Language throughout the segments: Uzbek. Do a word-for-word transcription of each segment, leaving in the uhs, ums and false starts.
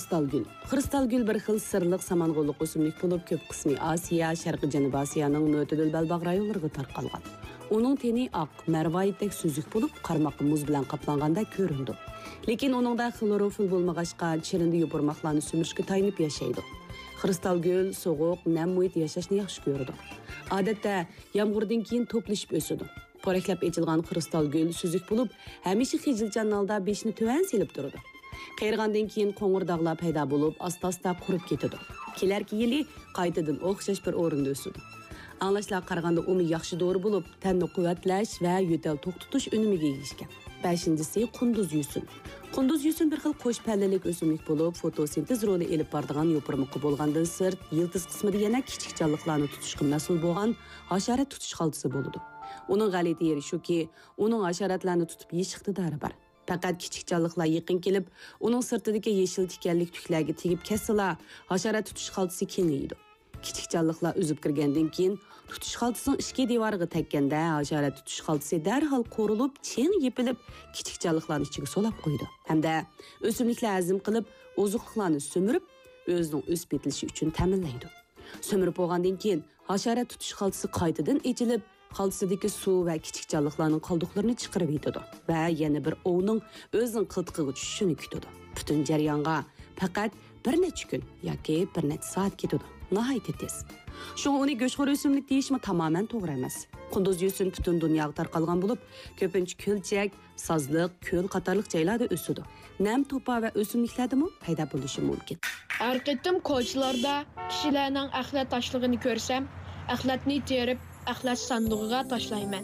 Kristal gül. Kristal gül bir xil sirliq samanğulluq o'simlik bo'lib, ko'p qismi Osiyo, Sharqiy Janubiy Osiyoning mo'tadil belbog' rayonlariga tarqalgan. Uning teni oq, marvoyitdek suzuk bo'lib, qarmoqqa muz bilan qaplanganda ko'rindi. Lekin uningda xlorofil bo'lmag'achqa chirindi yupurmoqlarni sumirishga tayinib yashaydi. Kristal gül sovuq, nam muhit yashashni yaxshi ko'radi. Odatda yomg'irdan keyin to'plashib o'sadi. Poraklab echilgan kristal gül suzuk bo'lib, hamisha xijilchan holda beshni tuvan selib turadi. Qayrgandan keyin qo'ng'ir dog'lar paydo bo'lib, asta-asta qurib ketadi. Kelarki yili qaytadan o'xshash bir o'rinda o'sadi. Anglashlar qaraganda umi yaxshi dori bo'lib, tanni quvvatlash va yo'tal to'xtatish unimiga egishgan. beshinchisi qunduz yusun. Qunduz yusun bir xil qo'sh pallalik o'simlik bo'lib, fotosintez roli elib boradigan yo'pirmoqi bo'lgandan sirt, yildiz qismida yana kichik jonliqlarni tutishga mas'ul bo'lgan hasharat tutish xaltisi bo'ladi. Uning g'alati yeri shuki, uning hasharatlarni tutib yeyish iqtidori bor. Faqat kichik jonliqlar yaqin kelib, uning sirtidagi yeshil tikanlik tuklarga tegib kesila, hasharat tutish xaltisi kengaydi. Kichik jonliqlar uzib kirgandan keyin tutish xaltisining ichki devoriga tekkanda hasharat tutish xaltisi darhol qo'rilib, cheng yepilib, kichik jonliqlarning ichiga solab qo'ydi. Hamda o'simliklar hazm qilib, ozuqlarni so'mirib, o'zining o'sib yetilishi uchun ta'minlaydi. So'mirib bo'lgandan keyin hasharat tutish xaltisi qaytadan echilib, xaltisidagi suv va kichik jonliqlarning qoldiqlarini chiqarib yetadi va yana bir ovning o'zining qiltiqiga tushishini kutadi. Butun jarayonga faqat bir necha kun yoki bir necha soat ketadi. Nihoyat tez. Shu uni go'shxo'r o'simlik deyishmi tamoman to'g'ri emas. Qunduz yusun butun dunyoga tarqalgan bo'lib, ko'pincha ko'lchak, sozliq, ko'l qatorliq joylarda o'sadi. Nam to'pa va o'simliklardami paydo bo'lishi mumkin. Har qitim ko'chalarda kishilarning axlat tashlig'ini ko'rsam, axlatni terib axlat sandig'iga tashlayman.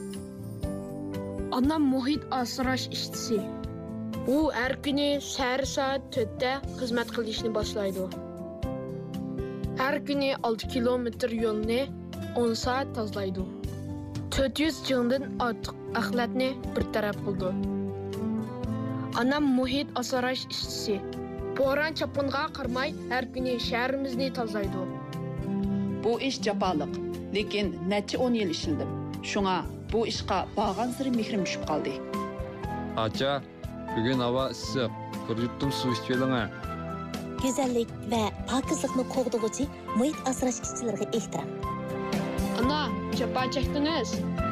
Anam muhit asrash ishchisi. U har kuni sahar soat to'rtda xizmat qilishni boshlaydi. Har kuni olti kilometr yo'lni o'n soat tozalaydi. to'rt yuz jingdan ortiq axlatni bir taraf qildi. Anam muhit asrash ishchisi. Bo'ron chapinga qarmay har kuni shaharimizni tozalaydi. Bu ish jafoliq. Lekin necha o'n yil ishildim. Shunga bu ishqa bag'an siri mehrim tushib qoldi. Acha, bugun havo issiq. Bir yuttum suv ichib oling. Go'zallik va pokizlikni qo'g'dug'uchi muhit asrash ishchilariga ehtirom. Ana, chapa chekdingiz.